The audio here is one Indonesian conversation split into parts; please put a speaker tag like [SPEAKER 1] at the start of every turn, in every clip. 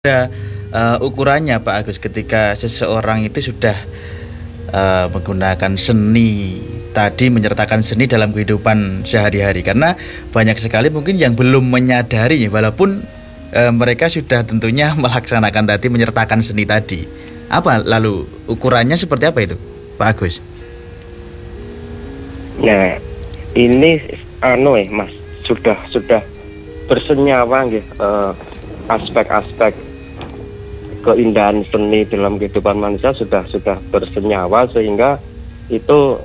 [SPEAKER 1] Ada ukurannya Pak Agus ketika seseorang itu sudah menggunakan seni tadi, menyertakan seni dalam kehidupan sehari-hari, karena banyak sekali mungkin yang belum menyadari walaupun mereka sudah tentunya melaksanakan tadi, menyertakan seni tadi. Apa lalu ukurannya seperti apa itu Pak Agus?
[SPEAKER 2] Nah, ini Mas, sudah bersenyawa aspek-aspek keindahan seni dalam kehidupan manusia sudah bersenyawa, sehingga itu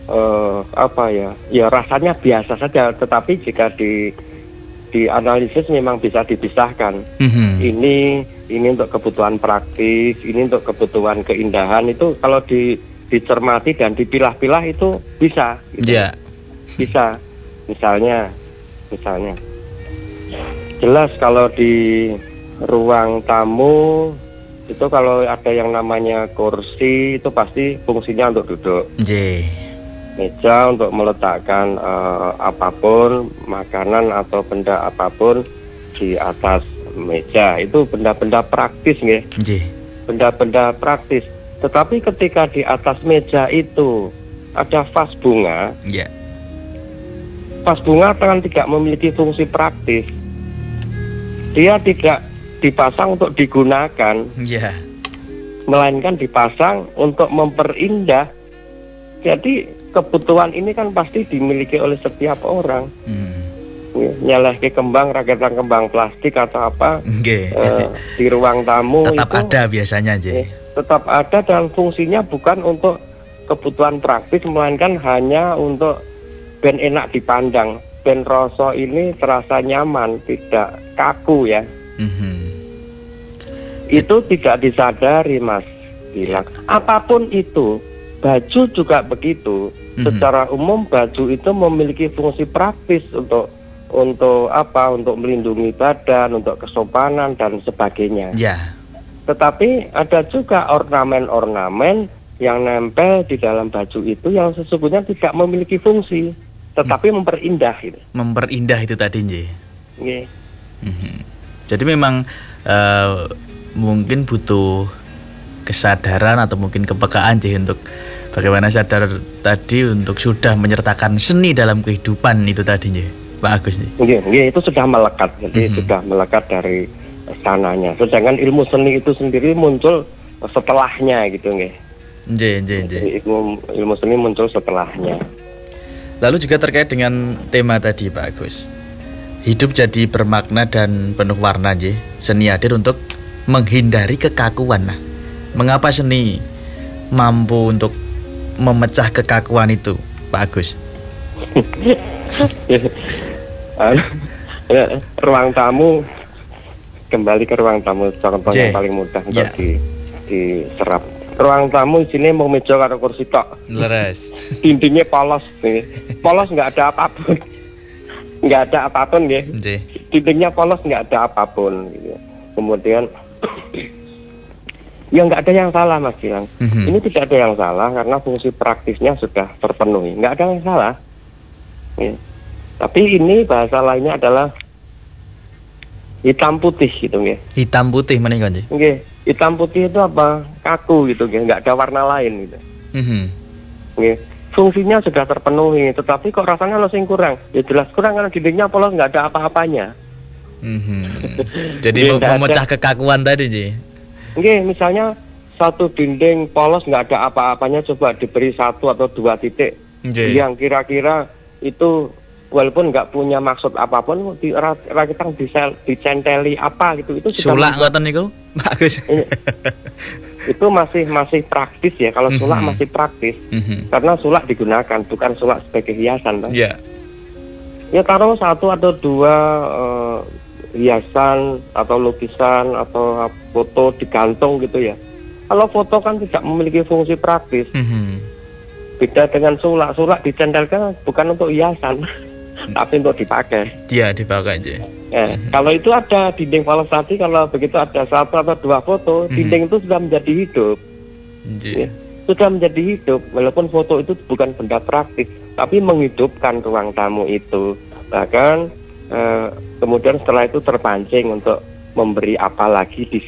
[SPEAKER 2] ya rasanya biasa saja, tetapi jika dianalisis memang bisa dipisahkan. Ini untuk kebutuhan praktis, ini untuk kebutuhan keindahan. Itu kalau dicermati dan dipilah-pilah itu bisa gitu.
[SPEAKER 1] Yeah.
[SPEAKER 2] Bisa misalnya jelas kalau di ruang tamu itu kalau ada yang namanya kursi itu pasti fungsinya untuk duduk. Meja untuk meletakkan apapun, makanan atau benda apapun di atas meja. Itu benda-benda praktis benda-benda praktis. Tetapi ketika di atas meja itu ada vas bunga, vas bunga kan tidak memiliki fungsi praktis. Dia tidak dipasang untuk digunakan, melainkan dipasang untuk memperindah. Jadi kebutuhan ini kan pasti dimiliki oleh setiap orang. Nyeleh ke kembang, rakitan kembang plastik atau apa di ruang tamu
[SPEAKER 1] tetap
[SPEAKER 2] itu
[SPEAKER 1] ada biasanya
[SPEAKER 2] tetap ada, dan fungsinya bukan untuk kebutuhan praktis, melainkan hanya untuk ben enak dipandang, ben rasa ini terasa nyaman, tidak kaku ya. Itu tidak disadari, Mas bilang. Apapun itu, baju juga begitu. Secara umum baju itu memiliki fungsi praktis untuk apa? Untuk melindungi badan, untuk kesopanan dan sebagainya. Tetapi ada juga ornamen-ornamen yang nempel di dalam baju itu yang sesungguhnya tidak memiliki fungsi, tetapi memperindah itu.
[SPEAKER 1] Memperindah itu tadi, Jadi memang mungkin butuh kesadaran atau mungkin kepekaan untuk bagaimana sadar tadi untuk sudah menyertakan seni dalam kehidupan itu tadi, Pak Agus.
[SPEAKER 2] Itu sudah melekat, jadi sudah melekat dari sananya. Sedangkan ilmu seni itu sendiri muncul setelahnya gitu, Ilmu seni muncul setelahnya.
[SPEAKER 1] Lalu juga terkait dengan tema tadi, Pak Agus. Hidup jadi bermakna dan penuh warna, seni hadir untuk menghindari kekakuan. Nah, mengapa seni mampu untuk memecah kekakuan itu, Pak Agus?
[SPEAKER 2] Ruang tamu, kembali ke ruang tamu, contoh yang paling mudah untuk diserap. Ruang tamu sini mau meja karo kursi tok. Leres. Dindingnya polos, polos nggak ada apapun. Nggak ada apapun dindingnya polos, nggak ada apapun gitu. Kemudian ya nggak ada yang salah, Mas bilang. Ini tidak ada yang salah karena fungsi praktisnya sudah terpenuhi, nggak ada yang salah. Tapi ini bahasa lainnya adalah hitam putih gitu, Hitam putih mana kan, hitam putih itu apa? Kaku gitu, nggak ada warna lain gitu. Fungsinya sudah terpenuhi, tetapi kok rasanya sing kurang. Ya jelas kurang karena dindingnya polos, nggak ada apa-apanya.
[SPEAKER 1] Jadi memecah kekakuan tadi,
[SPEAKER 2] misalnya satu dinding polos nggak ada apa-apanya, coba diberi 1 atau 2 titik yang kira-kira itu walaupun nggak punya maksud apapun, rakitan dicenteli apa gitu, itu sudah
[SPEAKER 1] sulak ngoten niku, bagus.
[SPEAKER 2] Itu masih praktis ya. Kalau sulak masih praktis, karena sulak digunakan, bukan sulak sebagai hiasan, Pak. Ya taruh 1 atau 2 hiasan atau lukisan atau foto digantung gitu ya. Kalau foto kan tidak memiliki fungsi praktis. Beda dengan sulak. Sulak dicentelkan bukan untuk hiasan, tapi untuk dipakai.
[SPEAKER 1] Dipakai aja.
[SPEAKER 2] Kalau itu ada dinding polos tadi, kalau begitu ada 1 atau 2 foto, dinding itu sudah menjadi hidup. Sudah menjadi hidup, walaupun foto itu bukan benda praktis, tapi menghidupkan ruang tamu itu. Bahkan kemudian setelah itu terpancing untuk memberi apa lagi di